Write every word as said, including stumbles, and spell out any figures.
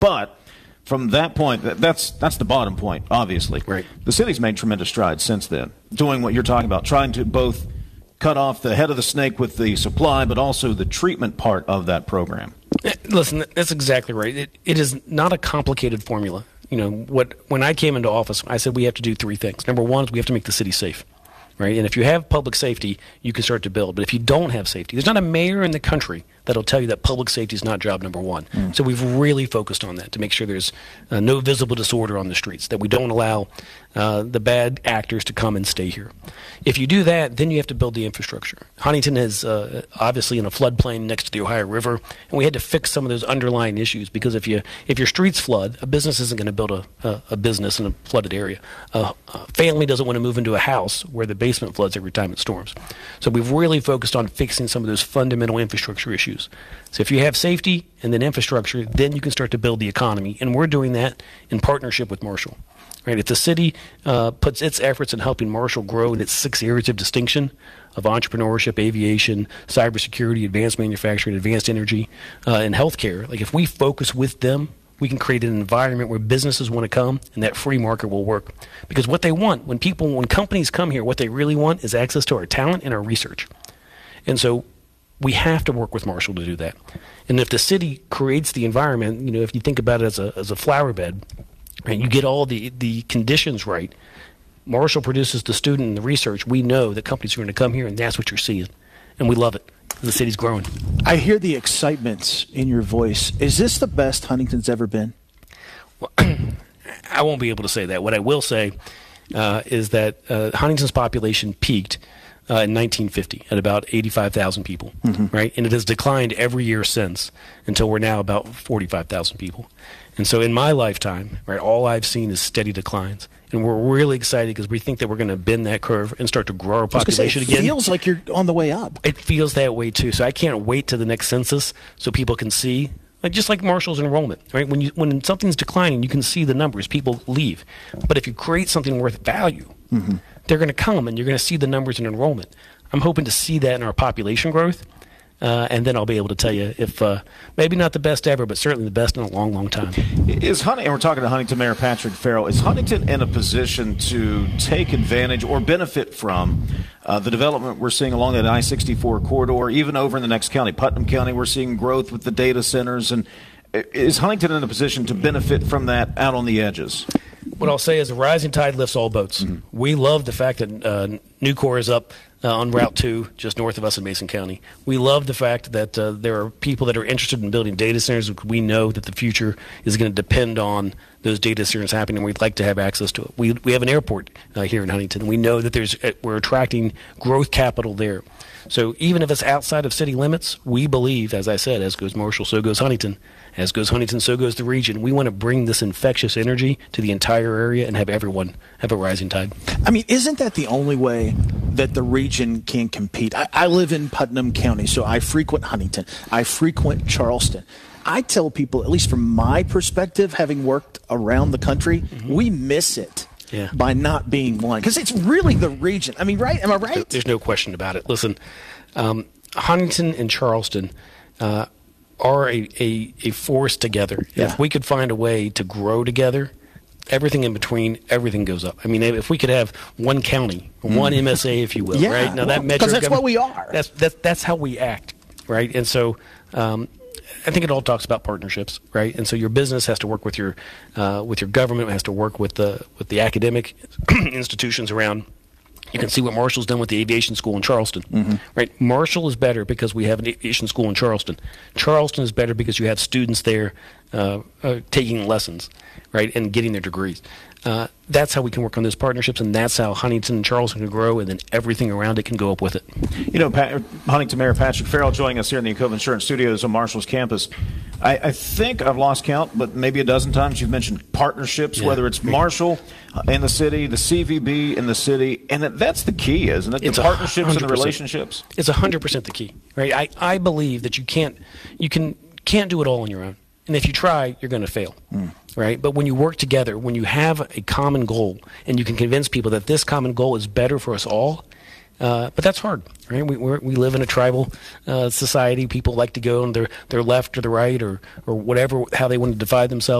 But from that point, that's that's the bottom point, obviously. Right. The city's made tremendous strides since then, doing what you're talking about, trying to both cut off the head of the snake with the supply, but also the treatment part of that program. Listen, that's exactly right. It, it is not a complicated formula. You know, what when I came into office, I said we have to do three things. Number one is we have to make the city safe. Right? And if you have public safety, you can start to build. But if you don't have safety, there's not a mayor in the country that'll tell you that public safety is not job number one. Mm. So we've really focused on that to make sure there's uh, no visible disorder on the streets, that we don't allow uh, the bad actors to come and stay here. If you do that, then you have to build the infrastructure. Huntington is uh, obviously in a floodplain next to the Ohio River, and we had to fix some of those underlying issues because if you if your streets flood, a business isn't going to build a, a, a business in a flooded area. Uh, a family doesn't want to move into a house where the basement floods every time it storms. So we've really focused on fixing some of those fundamental infrastructure issues. So if you have safety and then infrastructure, then you can start to build the economy. And we're doing that in partnership with Marshall. Right? If the city uh, puts its efforts in helping Marshall grow in its six areas of distinction of entrepreneurship, aviation, cybersecurity, advanced manufacturing, advanced energy, uh, and healthcare, like if we focus with them, we can create an environment where businesses want to come and that free market will work. Because what they want, when people, when companies come here, what they really want is access to our talent and our research. And so we have to work with Marshall to do that. And if the city creates the environment, you know, if you think about it as a as a flower bed, right, you get all the, the conditions right, Marshall produces the student and the research, we know that companies are going to come here and that's what you're seeing. And we love it. The city's growing. I hear the excitement in your voice. Is this the best Huntington's ever been? Well, I won't be able to say that. What I will say uh, is that uh, Huntington's population peaked uh, in nineteen fifty at about eighty-five thousand people, mm-hmm. right? And it has declined every year since until we're now about forty-five thousand people. And so in my lifetime, right, all I've seen is steady declines. And we're really excited because we think that we're going to bend that curve and start to grow our population say, it again. It feels like you're on the way up. It feels that way too. So I can't wait to the next census so people can see, like just like Marshall's enrollment, right? When you when something's declining, you can see the numbers. People leave. But if you create something worth value, mm-hmm. they're going to come and you're going to see the numbers in enrollment. I'm hoping to see that in our population growth. Uh, and then I'll be able to tell you if uh, maybe not the best ever, but certainly the best in a long, long time. Is Huntington, and we're talking to Huntington Mayor Patrick Farrell, is Huntington in a position to take advantage or benefit from uh, the development we're seeing along that I sixty-four corridor, even over in the next county, Putnam County? We're seeing growth with the data centers. And is Huntington in a position to benefit from that out on the edges? What I'll say is a rising tide lifts all boats. Mm-hmm. We love the fact that uh, Nucor is up uh, on Route two, just north of us in Mason County. We love the fact that uh, there are people that are interested in building data centers. We know that the future is going to depend on those data centers happening, and we'd like to have access to it. We we have an airport uh, here in Huntington. We know that there's uh, we're attracting growth capital there. So even if it's outside of city limits, we believe, as I said, as goes Marshall, so goes Huntington. As goes Huntington, so goes the region. We want to bring this infectious energy to the entire area and have everyone have a rising tide. I mean, isn't that the only way that the region can compete? I, I live in Putnam County, so I frequent Huntington. I frequent Charleston. I tell people, at least from my perspective, having worked around the country, mm-hmm. we miss it. Yeah. By not being one. Because it's really the region. I mean, right? Am I right? There's no question about it. Listen, um, Huntington and Charleston uh, are a, a, a force together. Yeah. If we could find a way to grow together, everything in between, everything goes up. I mean, if we could have one county, one mm. M S A, if you will, yeah, right? Now well, that because that's what we are. That's, that's, that's how we act, right? And so um, I think it all talks about partnerships, right? And so your business has to work with your uh, with your government, has to work with the with the academic institutions around. You can see what Marshall's done with the aviation school in Charleston, mm-hmm. right? Marshall is better because we have an aviation school in Charleston. Charleston is better because you have students there uh, uh, taking lessons, right, and getting their degrees. Uh, that's how we can work on those partnerships, and that's how Huntington and Charleston can grow, and then everything around it can go up with it. You know, Pat, Huntington Mayor Patrick Farrell joining us here in the Encova Insurance Studios on Marshall's campus. I, I think I've lost count, but maybe a dozen times you've mentioned partnerships, yeah. whether it's Marshall in the city, the C V B in the city, and that's the key, isn't it? The it's partnerships one hundred percent. And the relationships. It's one hundred percent the key, right? I, I believe that you can't you can can't do it all on your own. And if you try, you're going to fail, mm. right? But when you work together, when you have a common goal and you can convince people that this common goal is better for us all, Uh, but that's hard, right? We we're, we live in a tribal uh, society. People like to go on their, their left or the right or, or whatever, how they want to divide themselves.